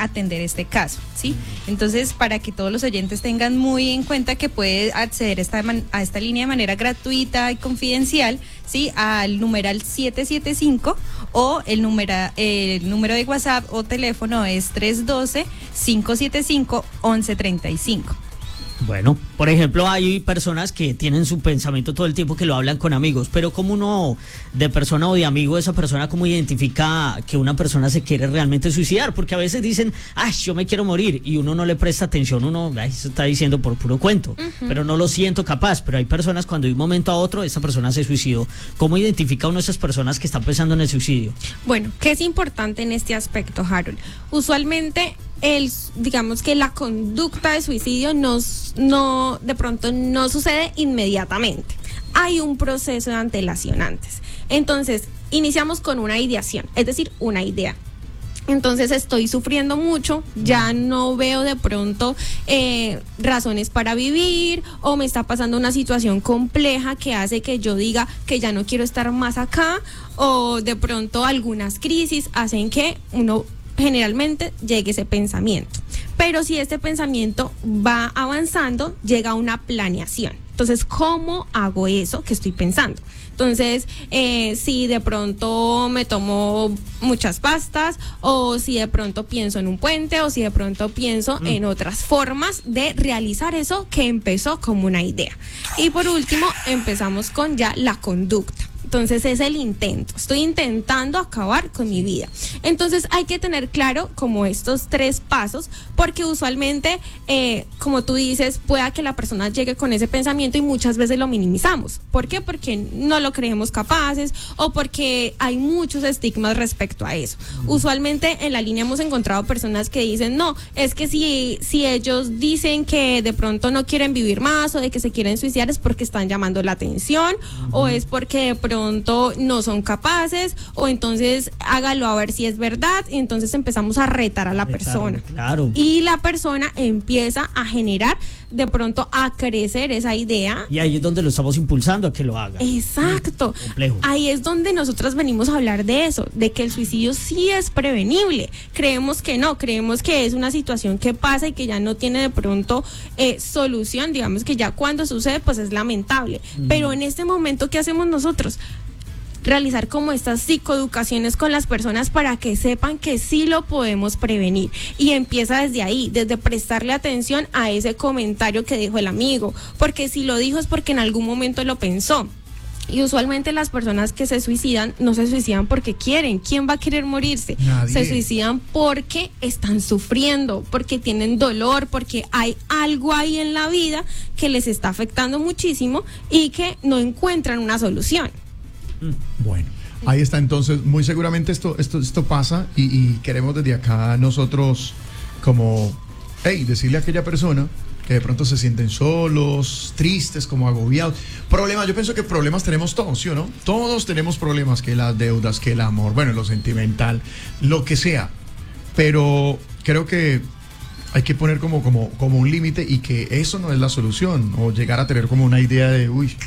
atender este caso, ¿sí? Entonces, para que todos los oyentes tengan muy en cuenta que puede acceder a esta línea de manera gratuita y confidencial, ¿sí? Al numeral 775 o el número de WhatsApp o teléfono es 312-575-1135. Bueno, por ejemplo, hay personas que tienen su pensamiento todo el tiempo, que lo hablan con amigos, pero como uno de persona o de amigo de esa persona, ¿cómo identifica que una persona se quiere realmente suicidar? Porque a veces dicen, ay, yo me quiero morir, y uno no le presta atención, uno se está diciendo por puro cuento, pero no lo siento capaz. Pero hay personas cuando de un momento a otro esa persona se suicidó. ¿Cómo identifica uno a esas personas que están pensando en el suicidio? Bueno, ¿qué es importante en este aspecto, Harold? Usualmente digamos que la conducta de suicidio de pronto no sucede inmediatamente. Hay un proceso de antelación antes. Entonces, iniciamos con una ideación, es decir, una idea. Entonces estoy sufriendo mucho, ya no veo de pronto razones para vivir, o me está pasando una situación compleja que hace que yo diga que ya no quiero estar más acá, o de pronto algunas crisis hacen que uno generalmente llegue ese pensamiento. Pero si este pensamiento va avanzando, llega una planeación. Entonces, ¿cómo hago eso que estoy pensando? Entonces, si de pronto me tomo muchas pastas, o si de pronto pienso en un puente, o si de pronto pienso en otras formas de realizar eso que empezó como una idea. Y por último, empezamos con ya la conducta. Entonces es el intento, estoy intentando acabar con mi vida. Entonces hay que tener claro como estos 3 pasos, porque usualmente, como tú dices, pueda que la persona llegue con ese pensamiento y muchas veces lo minimizamos. ¿Por qué? Porque no lo creemos capaces, o porque hay muchos estigmas respecto a eso. Usualmente en la línea hemos encontrado personas que dicen, no, es que si ellos dicen que de pronto no quieren vivir más, o de que se quieren suicidar, es porque están llamando la atención, o es porque de pronto no son capaces, o entonces hágalo a ver si es verdad, y entonces empezamos a retar a la persona. Claro. Y la persona empieza a generar, de pronto a crecer esa idea. Y ahí es donde lo estamos impulsando a que lo haga. Exacto. Complejo. Ahí es donde nosotros venimos a hablar de eso, de que el suicidio sí es prevenible. Creemos que no, creemos que es una situación que pasa y que ya no tiene de pronto solución, digamos que ya cuando sucede pues es lamentable. Pero en este momento, ¿qué hacemos nosotros? Realizar como estas psicoeducaciones con las personas para que sepan que sí lo podemos prevenir, y empieza desde ahí, desde prestarle atención a ese comentario que dijo el amigo, porque si lo dijo es porque en algún momento lo pensó. Y usualmente las personas que se suicidan no se suicidan porque quieren. ¿Quién va a querer morirse? Nadie. Se suicidan porque están sufriendo, porque tienen dolor, porque hay algo ahí en la vida que les está afectando muchísimo y que no encuentran una solución. Bueno, ahí está. Entonces, muy seguramente esto pasa, y queremos desde acá nosotros como, decirle a aquella persona que de pronto se sienten solos, tristes, como agobiados. Problemas, yo pienso que problemas tenemos todos, ¿sí o no? Todos tenemos problemas, que las deudas, que el amor, bueno, lo sentimental, lo que sea. Pero creo que hay que poner como un límite, y que eso no es la solución, o llegar a tener como una idea de,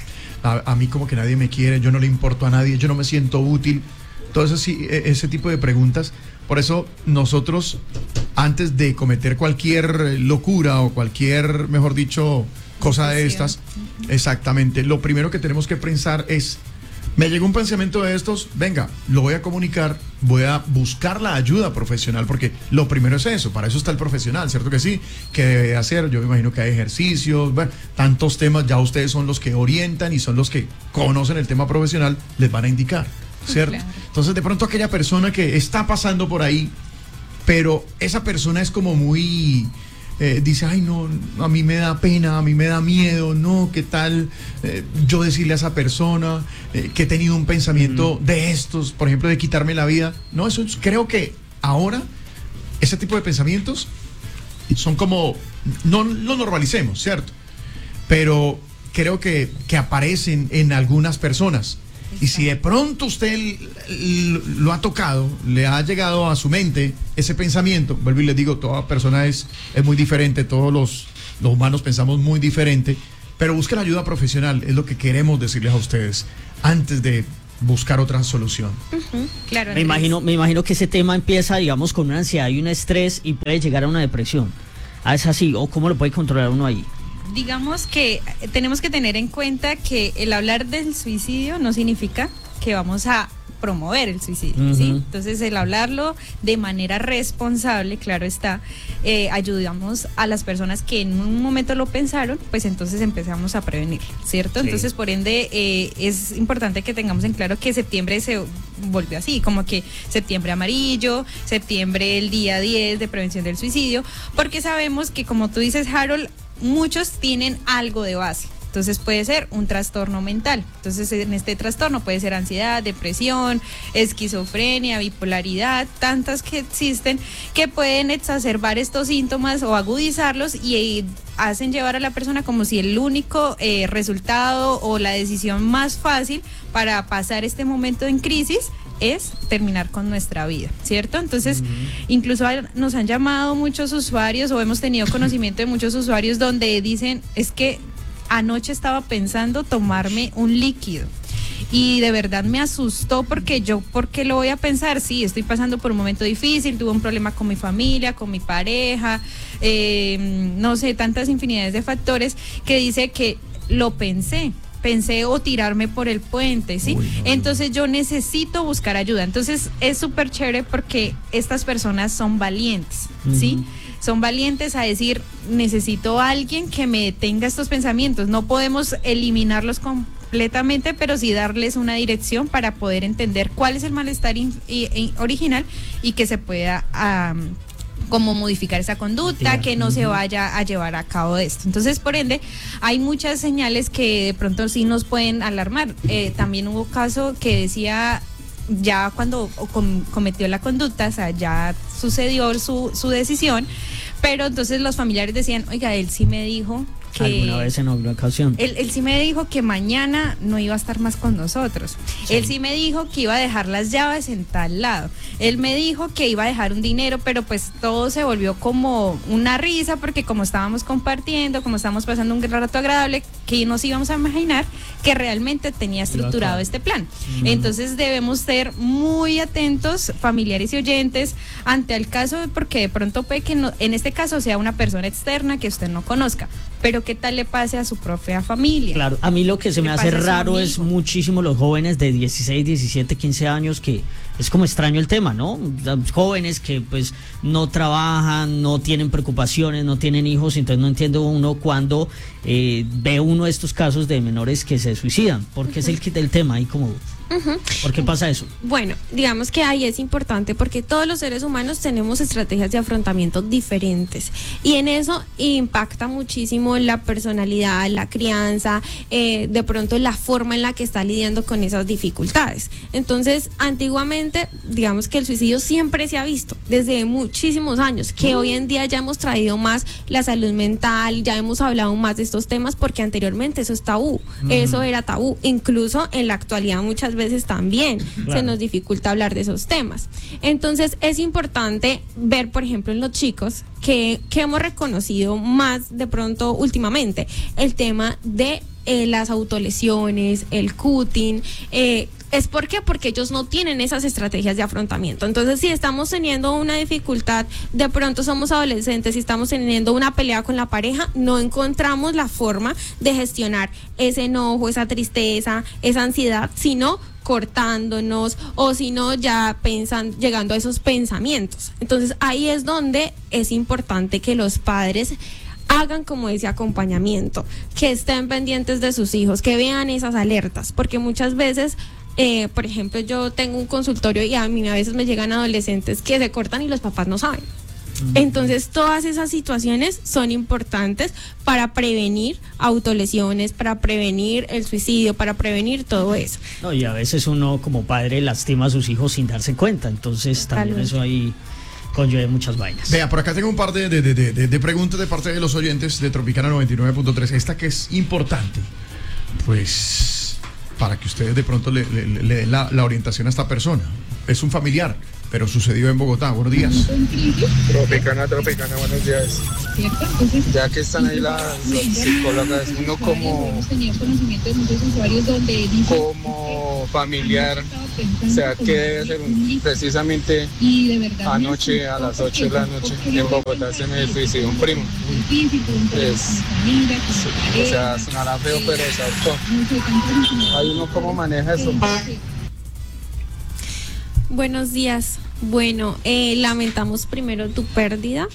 a mí como que nadie me quiere, yo no le importo a nadie, yo no me siento útil. Entonces, sí, ese tipo de preguntas. Por eso nosotros, antes de cometer cualquier locura o cualquier, mejor dicho, cosa de estas, exactamente, lo primero que tenemos que pensar es, me llegó un pensamiento de estos, venga, lo voy a comunicar, voy a buscar la ayuda profesional, porque lo primero es eso, para eso está el profesional, ¿cierto que sí? ¿Qué debe hacer? Yo me imagino que hay ejercicios, bueno, tantos temas, ya ustedes son los que orientan y son los que conocen el tema profesional, les van a indicar, ¿cierto? Claro. Entonces, de pronto aquella persona que está pasando por ahí, pero esa persona es como muy... dice, ay no, a mí me da pena, a mí me da miedo, no, ¿qué tal yo decirle a esa persona que he tenido un pensamiento de estos, por ejemplo, de quitarme la vida? No, eso creo que ahora ese tipo de pensamientos son como, no lo normalicemos, ¿cierto? Pero creo que aparecen en algunas personas. Y si de pronto usted lo ha tocado, le ha llegado a su mente ese pensamiento, vuelvo y les digo, toda persona es muy diferente, todos los humanos pensamos muy diferente, pero busquen ayuda profesional, es lo que queremos decirles a ustedes, antes de buscar otra solución. Claro, Me Andrés. imagino que ese tema empieza, digamos, con una ansiedad y un estrés y puede llegar a una depresión. Ah, ¿es así? ¿O cómo lo puede controlar uno ahí? Digamos que tenemos que tener en cuenta que el hablar del suicidio no significa que vamos a promover el suicidio, ¿sí? Entonces el hablarlo de manera responsable, claro está, ayudamos a las personas que en un momento lo pensaron, pues entonces empezamos a prevenir, ¿cierto? Sí. Entonces por ende es importante que tengamos en claro que septiembre se volvió así, como que septiembre amarillo, septiembre el día 10 de prevención del suicidio, porque sabemos que, como tú dices, Harold, muchos tienen algo de base. Entonces puede ser un trastorno mental. Entonces en este trastorno puede ser ansiedad, depresión, esquizofrenia, bipolaridad, tantas que existen que pueden exacerbar estos síntomas o agudizarlos y hacen llevar a la persona como si el único resultado o la decisión más fácil para pasar este momento en crisis es terminar con nuestra vida, ¿cierto? Entonces, incluso nos han llamado muchos usuarios o hemos tenido conocimiento de muchos usuarios donde dicen, es que anoche estaba pensando tomarme un líquido y de verdad me asustó porque ¿por qué lo voy a pensar? Sí, estoy pasando por un momento difícil, tuve un problema con mi familia, con mi pareja, no sé, tantas infinidades de factores que dice que lo pensé o tirarme por el puente, ¿sí? Uy, no. Entonces yo necesito buscar ayuda. Entonces es súper chévere porque estas personas son valientes, ¿sí? Son valientes a decir, necesito a alguien que me detenga estos pensamientos. No podemos eliminarlos completamente, pero sí darles una dirección para poder entender cuál es el malestar original y que se pueda como modificar esa conducta, que no se vaya a llevar a cabo esto. Entonces, por ende, hay muchas señales que de pronto sí nos pueden alarmar. También hubo caso que decía, ya cuando cometió la conducta, o sea, ya sucedió su decisión, pero entonces los familiares decían, oiga, él sí me dijo que alguna vez en alguna ocasión. Él sí me dijo que mañana no iba a estar más con nosotros. Sí. Él sí me dijo que iba a dejar las llaves en tal lado. Él me dijo que iba a dejar un dinero, pero pues todo se volvió como una risa porque como estábamos compartiendo, como estábamos pasando un rato agradable, que nos íbamos a imaginar que realmente tenía estructurado este plan. Entonces debemos ser muy atentos, familiares y oyentes, ante el caso, porque de pronto puede que en este caso sea una persona externa que usted no conozca, pero qué tal le pase a su propia familia. Claro, a mí lo que se me hace raro es amigo. muchísimo los jóvenes de 16, 17, 15 años que es como extraño el tema, ¿no? Los jóvenes que pues no trabajan, no tienen preocupaciones, no tienen hijos, entonces no entiende uno cuando ve uno de estos casos de menores que se suicidan, porque es el kit del tema ahí como... ¿Por qué pasa eso? Bueno, digamos que ahí es importante porque todos los seres humanos tenemos estrategias de afrontamiento diferentes y en eso impacta muchísimo la personalidad, la crianza, de pronto la forma en la que está lidiando con esas dificultades. Entonces, antiguamente, digamos que el suicidio siempre se ha visto desde muchísimos años, que hoy en día ya hemos traído más la salud mental, ya hemos hablado más de estos temas porque anteriormente eso es tabú, eso era tabú, incluso en la actualidad muchas veces también se nos dificulta hablar de esos temas. Entonces es importante ver, por ejemplo, en los chicos que hemos reconocido más de pronto últimamente el tema de las autolesiones, el cutting, ¿es por qué? Porque ellos no tienen esas estrategias de afrontamiento. Entonces, si estamos teniendo una dificultad, de pronto somos adolescentes y estamos teniendo una pelea con la pareja, no encontramos la forma de gestionar ese enojo, esa tristeza, esa ansiedad, sino cortándonos o si no ya llegando a esos pensamientos. Entonces, ahí es donde es importante que los padres hagan como ese acompañamiento, que estén pendientes de sus hijos, que vean esas alertas, porque muchas veces, por ejemplo, yo tengo un consultorio y a mí a veces me llegan adolescentes que se cortan y los papás no saben. Entonces, todas esas situaciones son importantes para prevenir autolesiones, para prevenir el suicidio, para prevenir todo eso. No, y a veces uno como padre lastima a sus hijos sin darse cuenta, entonces también eso ahí conlleva muchas vainas. Vea, por acá tengo un par de preguntas de parte de los oyentes de Tropicana 99.3. Esta que es importante, pues, para que ustedes de pronto le den la orientación a esta persona. Es un familiar, pero sucedió en Bogotá. Buenos días. Tropicana, buenos días. Ya que están ahí las psicólogas, uno como familiar, o sea, ¿qué debe hacer? Precisamente anoche a las 8 de la noche en Bogotá se me suicidó un primo. O sea, sonará feo, pero exacto. Ahí uno cómo maneja eso. Buenos días. Bueno, lamentamos primero tu pérdida.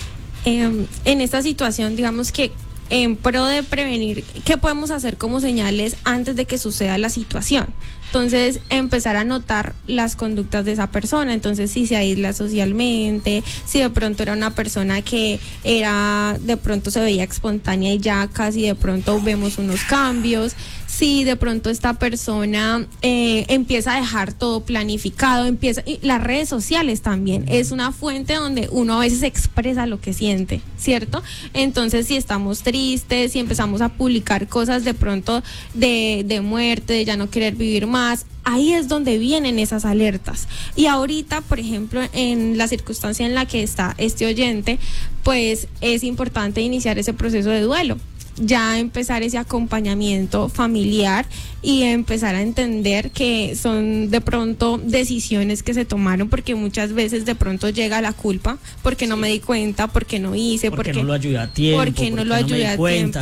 En esta situación, digamos que en pro de prevenir, ¿qué podemos hacer como señales antes de que suceda la situación? Entonces, empezar a notar las conductas de esa persona. Entonces, si se aísla socialmente, si de pronto era una persona que de pronto se veía espontánea y ya casi de pronto vemos unos cambios. Si de pronto esta persona empieza a dejar todo planificado, y las redes sociales también es una fuente donde uno a veces expresa lo que siente, ¿cierto? Entonces, si estamos tristes, si empezamos a publicar cosas de pronto de muerte, de ya no querer vivir más, ahí es donde vienen esas alertas. Y ahorita, por ejemplo, en la circunstancia en la que está este oyente, pues es importante iniciar ese proceso de duelo, ya empezar ese acompañamiento familiar y empezar a entender que son de pronto decisiones que se tomaron, porque muchas veces de pronto llega la culpa, porque no me di cuenta, porque no hice, porque no lo ayudé a tiempo, porque no lo ayudé a tiempo.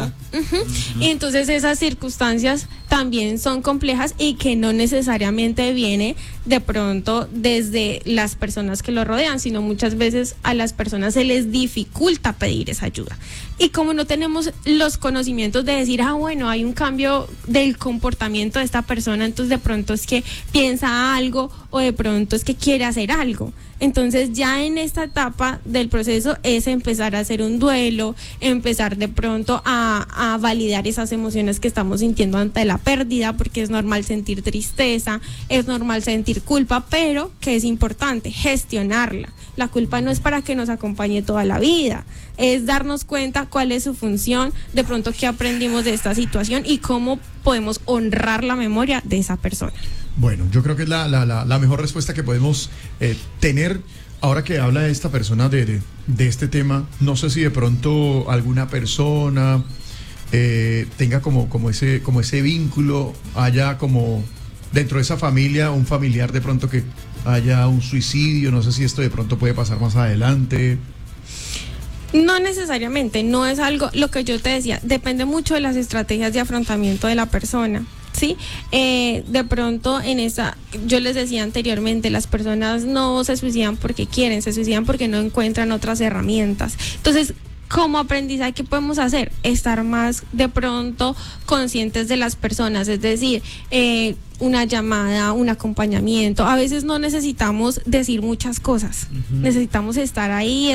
Y entonces esas circunstancias también son complejas y que no necesariamente viene de pronto desde las personas que lo rodean, sino muchas veces a las personas se les dificulta pedir esa ayuda. Y como no tenemos los conocimientos de decir, bueno, hay un cambio del comportamiento de esta persona, entonces de pronto es que piensa algo o de pronto es que quiere hacer algo. Entonces ya en esta etapa del proceso es empezar a hacer un duelo, empezar de pronto a validar esas emociones que estamos sintiendo ante la pérdida, porque es normal sentir tristeza, es normal sentir culpa, pero que es importante gestionarla. La culpa no es para que nos acompañe toda la vida, es darnos cuenta cuál es su función, de pronto qué aprendimos de esta situación y cómo podemos honrar la memoria de esa persona. Bueno, yo creo que es la mejor respuesta que podemos tener. Ahora que habla esta persona de este tema, no sé si de pronto alguna persona tenga como ese vínculo, haya como dentro de esa familia, un familiar de pronto que haya un suicidio, no sé si esto de pronto puede pasar más adelante. No necesariamente, no es algo, lo que yo te decía, depende mucho de las estrategias de afrontamiento de la persona. Sí, de pronto yo les decía anteriormente, las personas no se suicidan porque quieren, se suicidan porque no encuentran otras herramientas. Entonces, como aprendizaje, ¿qué podemos hacer? Estar más de pronto conscientes de las personas, es decir, una llamada, un acompañamiento. A veces no necesitamos decir muchas cosas, necesitamos estar ahí,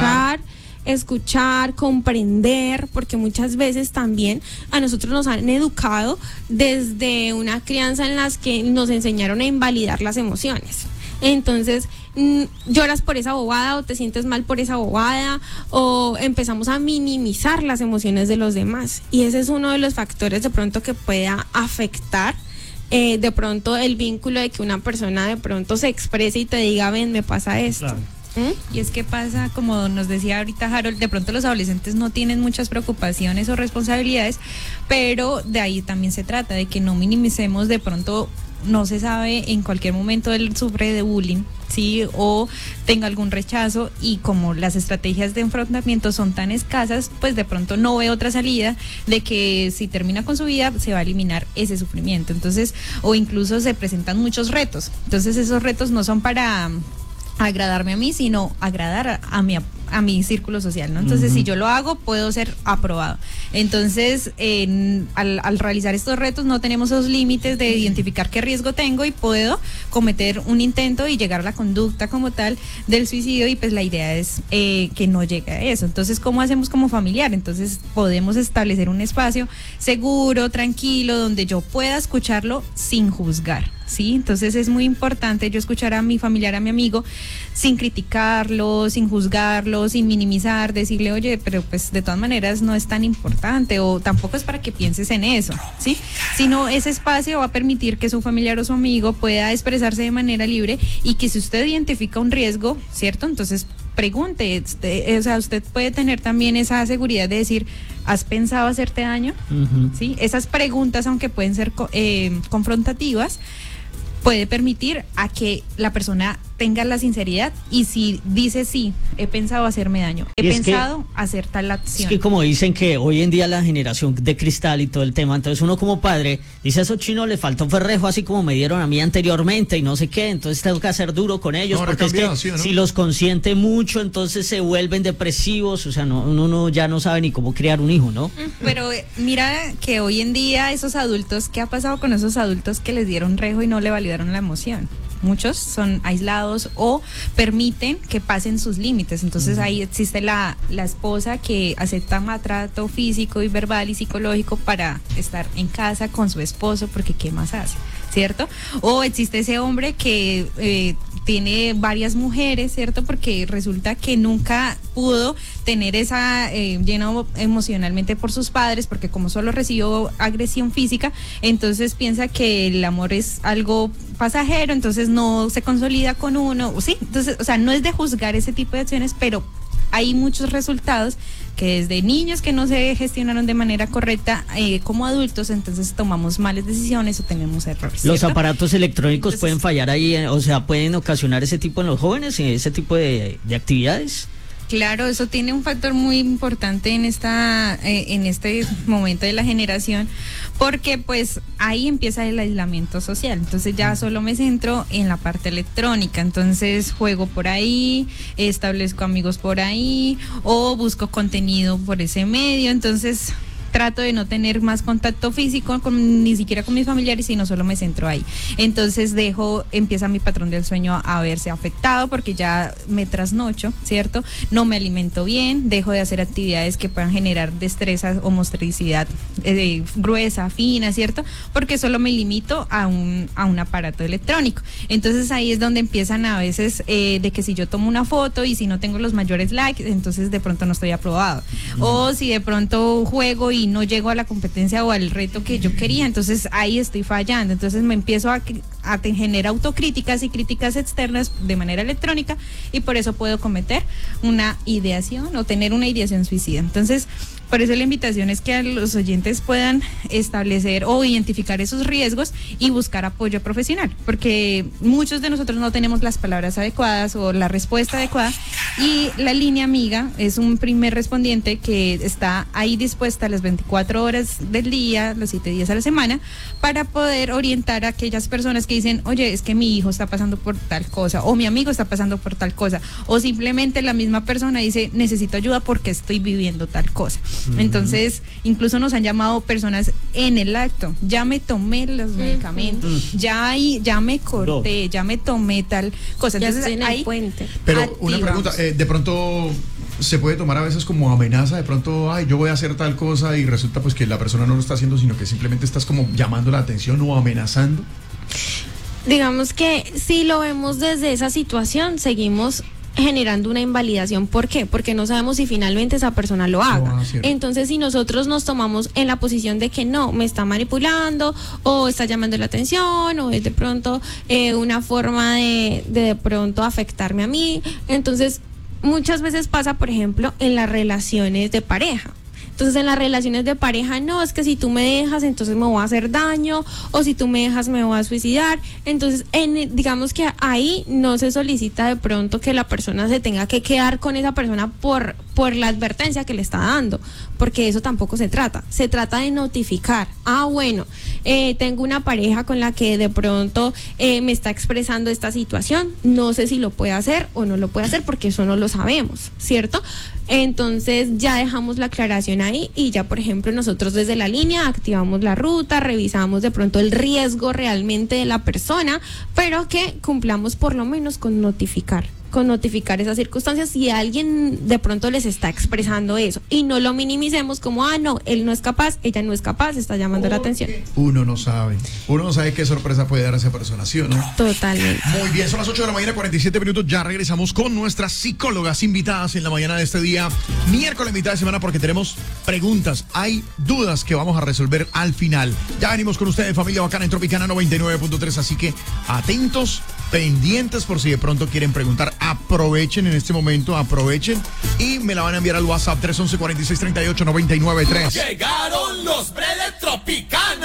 escuchar, comprender, porque muchas veces también a nosotros nos han educado desde una crianza en las que nos enseñaron a invalidar las emociones. Entonces, lloras por esa bobada o te sientes mal por esa bobada, o empezamos a minimizar las emociones de los demás, y ese es uno de los factores de pronto que pueda afectar de pronto el vínculo de que una persona de pronto se exprese y te diga, ven, me pasa esto. Claro. Y es que pasa, como nos decía ahorita Harold, de pronto los adolescentes no tienen muchas preocupaciones o responsabilidades, pero de ahí también se trata, de que no minimicemos. De pronto no se sabe, en cualquier momento él sufre de bullying, ¿sí? O tenga algún rechazo, y como las estrategias de enfrentamiento son tan escasas, pues de pronto no ve otra salida de que si termina con su vida se va a eliminar ese sufrimiento. Entonces, o incluso se presentan muchos retos. Entonces esos retos no son para agradarme a mí, sino agradar a mi círculo social, ¿no? Entonces, si yo lo hago, puedo ser aprobado. Entonces, al realizar estos retos, no tenemos esos límites de identificar qué riesgo tengo y puedo cometer un intento y llegar a la conducta como tal del suicidio, y pues la idea es que no llegue a eso. Entonces, ¿cómo hacemos como familiar? Entonces, podemos establecer un espacio seguro, tranquilo, donde yo pueda escucharlo sin juzgar, ¿sí? Entonces es muy importante yo escuchar a mi familiar, a mi amigo, sin criticarlo, sin juzgarlo, sin minimizar, decirle, oye, pero pues de todas maneras no es tan importante, o tampoco es para que pienses en eso, ¿sí? Sino ese espacio va a permitir que su familiar o su amigo pueda expresarse de manera libre, y que si usted identifica un riesgo, ¿cierto? Entonces pregunte, o sea, usted puede tener también esa seguridad de decir, ¿has pensado hacerte daño? ¿Sí? Esas preguntas, aunque pueden ser confrontativas, puede permitir a que la persona tenga la sinceridad, y si dice sí, he pensado hacerme daño, he pensado hacer tal acción. Es que como dicen que hoy en día la generación de cristal y todo el tema, entonces uno como padre dice, a esos chinos les falta un ferrejo así como me dieron a mí anteriormente y no sé qué, entonces tengo que hacer duro con ellos, No, porque es que ¿sí o no? si los consiente mucho, entonces se vuelven depresivos, o sea, uno ya no sabe ni cómo criar un hijo, ¿no? Pero mira que hoy en día esos adultos, ¿qué ha pasado con esos adultos que les dieron rejo y no le validaron la emoción? Muchos son aislados o permiten que pasen sus límites. Entonces ahí existe la esposa que acepta maltrato físico y verbal y psicológico para estar en casa con su esposo, porque ¿qué más hace? ¿Cierto? O existe ese hombre que tiene varias mujeres, ¿cierto? Porque resulta que nunca pudo tener esa lleno emocionalmente por sus padres, porque como solo recibió agresión física, entonces piensa que el amor es algo pasajero, entonces no se consolida con uno, ¿sí? Entonces, o sea, no es de juzgar ese tipo de acciones, pero hay muchos resultados que desde niños que no se gestionaron de manera correcta, como adultos, entonces tomamos malas decisiones o tenemos errores, ¿cierto? Los aparatos electrónicos Entonces, pueden fallar ahí, o sea, pueden ocasionar ese tipo en los jóvenes, ese tipo de actividades. Claro, eso tiene un factor muy importante en este momento de la generación, porque pues ahí empieza el aislamiento social. Entonces ya solo me centro en la parte electrónica, entonces juego por ahí, establezco amigos por ahí o busco contenido por ese medio, entonces trato de no tener más contacto físico ni siquiera con mis familiares, sino solo me centro ahí. Entonces empieza mi patrón del sueño a verse afectado, porque ya me trasnocho, ¿cierto? No me alimento bien, dejo de hacer actividades que puedan generar destreza o motricidad gruesa, fina, ¿cierto? Porque solo me limito a un aparato electrónico. Entonces ahí es donde empiezan a veces de que si yo tomo una foto y si no tengo los mayores likes, entonces de pronto no estoy aprobado. O si de pronto juego y no llego a la competencia o al reto que yo quería, entonces ahí estoy fallando. Entonces me empiezo a generar autocríticas y críticas externas de manera electrónica, y por eso puedo cometer una ideación o tener una ideación suicida. Entonces, por eso la invitación es que a los oyentes puedan establecer o identificar esos riesgos y buscar apoyo profesional, porque muchos de nosotros no tenemos las palabras adecuadas o la respuesta adecuada, y la línea amiga es un primer respondiente que está ahí dispuesta a las 24 horas del día, los 7 días a la semana, para poder orientar a aquellas personas que dicen, oye, es que mi hijo está pasando por tal cosa, o mi amigo está pasando por tal cosa, o simplemente la misma persona dice, necesito ayuda porque estoy viviendo tal cosa. Entonces, incluso nos han llamado personas en el acto, ya me tomé los medicamentos, ya me corté, ya me tomé tal cosa. Ya Entonces, estoy en el ahí puente. Pero una pregunta, de pronto se puede tomar a veces como amenaza, de pronto, ay, yo voy a hacer tal cosa, y resulta pues que la persona no lo está haciendo, sino que simplemente estás como llamando la atención o amenazando. Digamos que si lo vemos desde esa situación, seguimos generando una invalidación. ¿Por qué? Porque no sabemos si finalmente esa persona lo haga. Entonces, si nosotros nos tomamos en la posición de que no, me está manipulando o está llamando la atención o es de pronto una forma de pronto afectarme a mí, entonces muchas veces pasa, por ejemplo, en las relaciones de pareja. Entonces, en las relaciones de pareja, no, es que si tú me dejas, entonces me voy a hacer daño, o si tú me dejas, me voy a suicidar. Entonces, digamos que ahí no se solicita de pronto que la persona se tenga que quedar con esa persona por la advertencia que le está dando, porque eso tampoco se trata. Se trata de notificar. Bueno, tengo una pareja con la que de pronto me está expresando esta situación, no sé si lo puede hacer o no lo puede hacer, porque eso no lo sabemos, ¿cierto? Entonces ya dejamos la aclaración ahí, y ya, por ejemplo, nosotros desde la línea activamos la ruta, revisamos de pronto el riesgo realmente de la persona, pero que cumplamos por lo menos con notificar, con notificar esas circunstancias si alguien de pronto les está expresando eso, y no lo minimicemos como, no, él no es capaz, ella no es capaz, está llamando la atención. Uno no sabe qué sorpresa puede dar a esa persona, ¿sí o no? Totalmente. Muy bien, son las 8 de la mañana, 47 minutos. Ya regresamos con nuestras psicólogas invitadas en la mañana de este día, miércoles, mitad de semana, porque tenemos preguntas. Hay dudas que vamos a resolver al final. Ya venimos con ustedes, familia bacana en Tropicana 99.3. Así que atentos, pendientes por si de pronto quieren preguntar. Aprovechen en este momento, aprovechen y me la van a enviar al WhatsApp 311-4638-993. Llegaron los pre de Tropicana.